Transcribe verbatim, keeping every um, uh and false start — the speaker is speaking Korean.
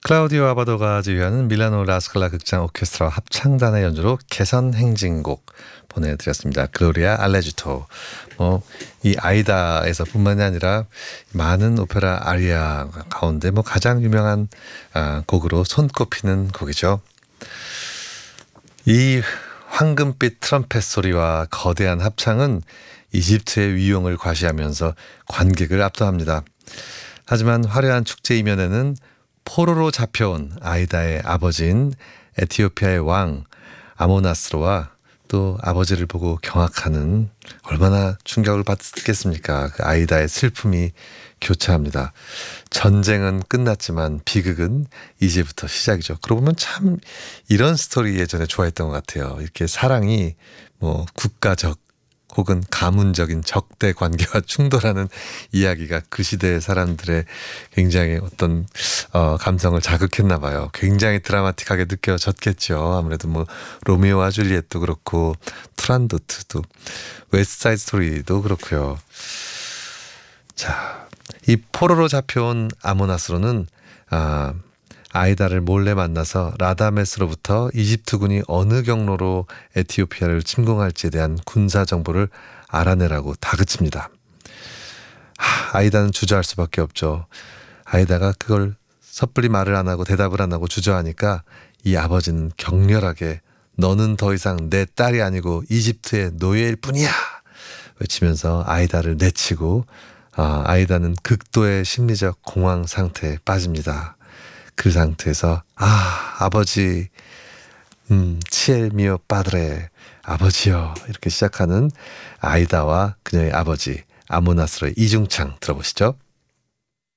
클라우디오 아바도가 지휘하는 밀라노 라스칼라 극장 오케스트라 합창단의 연주로 개선 행진곡 보내드렸습니다. 글로리아 알레지토. 뭐 이 아이다에서뿐만이 아니라 많은 오페라 아리아 가운데 뭐 가장 유명한 아, 곡으로 손꼽히는 곡이죠. 이 황금빛 트럼펫 소리와 거대한 합창은 이집트의 위용을 과시하면서 관객을 압도합니다. 하지만 화려한 축제 이면에는 포로로 잡혀온 아이다의 아버지인 에티오피아의 왕 아모나스로와 또 아버지를 보고 경악하는, 얼마나 충격을 받겠습니까? 그 아이다의 슬픔이 교차합니다. 전쟁은 끝났지만 비극은 이제부터 시작이죠. 그러고 보면 참 이런 스토리 예전에 좋아했던 것 같아요. 이렇게 사랑이 뭐 국가적 혹은 가문적인 적대 관계와 충돌하는 이야기가 그 시대의 사람들의 굉장히 어떤 어, 감성을 자극했나 봐요. 굉장히 드라마틱하게 느껴졌겠죠. 아무래도 뭐 로미오와 줄리엣도 그렇고 투란도트도, 웨스트사이드 스토리도 그렇고요. 자, 이 포로로 잡혀온 아모나스로는 아, 아이다를 몰래 만나서 라다메스로부터 이집트군이 어느 경로로 에티오피아를 침공할지에 대한 군사 정보를 알아내라고 다그칩니다. 하, 아이다는 주저할 수밖에 없죠. 아이다가 그걸 섣불리 말을 안 하고 대답을 안 하고 주저하니까 이 아버지는 격렬하게 너는 더 이상 내 딸이 아니고 이집트의 노예일 뿐이야 외치면서 아이다를 내치고 아, 아이다는 극도의 심리적 공황 상태에 빠집니다. 그 상태에서 아 아버지 음 치엘 미오 빠드레 아버지요 이렇게 시작하는 아이다와 그녀의 아버지 아모나스로의 이중창 들어보시죠.